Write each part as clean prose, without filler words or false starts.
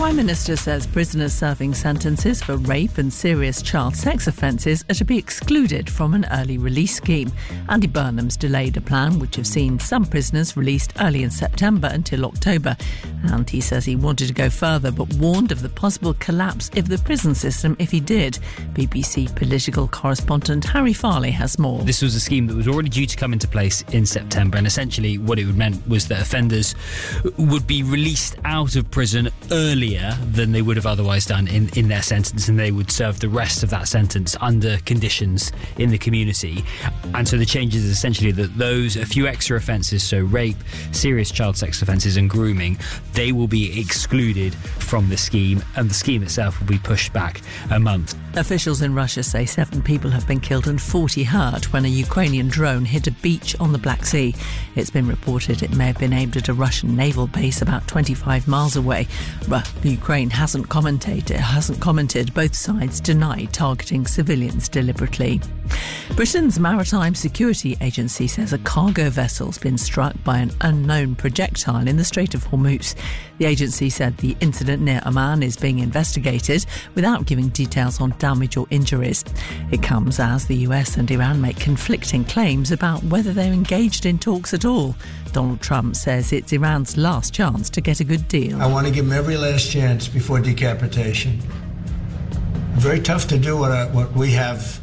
Prime Minister says prisoners serving sentences for rape and serious child sex offences are to be excluded from an early release scheme. Andy Burnham's delayed a plan which have seen some prisoners released early in September until October. And he says he wanted to go further but warned of the possible collapse of the prison system if he did. BBC political correspondent Harry Farley has more. This was a scheme that was already due to come into place in September, and essentially what it meant was that offenders would be released out of prison earlier than they would have otherwise done in their sentence, and they would serve the rest of that sentence under conditions in the community. And so the change is essentially that a few extra offences, so rape, serious child sex offences and grooming, they will be excluded from the scheme, and the scheme itself will be pushed back a month. Officials in Russia say 7 people have been killed and 40 hurt when a Ukrainian drone hit a beach on the Black Sea. It's been reported it may have been aimed at a Russian naval base about 25 miles away. Ukraine hasn't commented. Both sides deny targeting civilians deliberately. Britain's Maritime Security Agency says a cargo vessel's been struck by an unknown projectile in the Strait of Hormuz. The agency said the incident near Oman is being investigated without giving details on damage or injuries. It comes as the US and Iran make conflicting claims about whether they're engaged in talks at all. Donald Trump says it's Iran's last chance to get a good deal. I want to give them every last chance before decapitation. Very tough to do what we have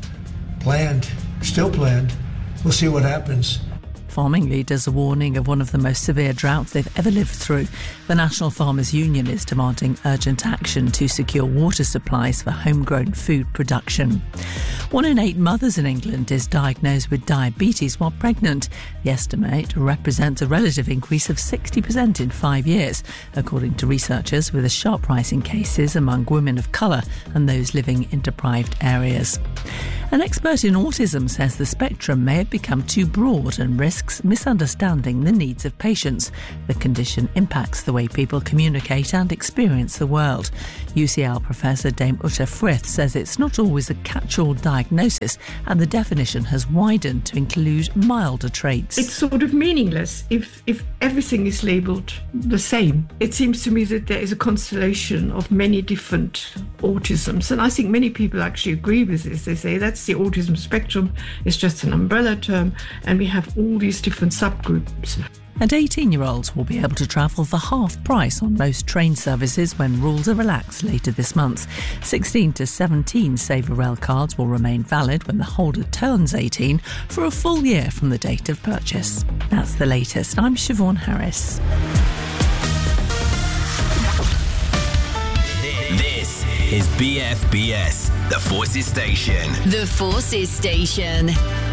still planned. We'll see what happens. Farming leaders are warning of one of the most severe droughts they've ever lived through. The National Farmers Union is demanding urgent action to secure water supplies for homegrown food production. 1 in 8 mothers in England is diagnosed with diabetes while pregnant. The estimate represents a relative increase of 60% in 5 years, according to researchers, with a sharp rise in cases among women of colour and those living in deprived areas. An expert in autism says the spectrum may have become too broad and risks misunderstanding the needs of patients. The condition impacts the way people communicate and experience the world. UCL professor Dame Uta Frith says it's not always a catch-all diagnosis, and the definition has widened to include milder traits. It's sort of meaningless if everything is labelled the same. It seems to me that there is a constellation of many different autisms, and I think many people actually agree with this. They say that's the autism spectrum, it's just an umbrella term, and we have all these different subgroups. And 18-year-olds will be able to travel for half price on most train services when rules are relaxed later this month. 16 to 17 Saver Rail cards will remain valid when the holder turns 18 for a full year from the date of purchase. That's the latest. I'm Siobhan Harris. This is BFBS, the Forces Station. The Forces Station.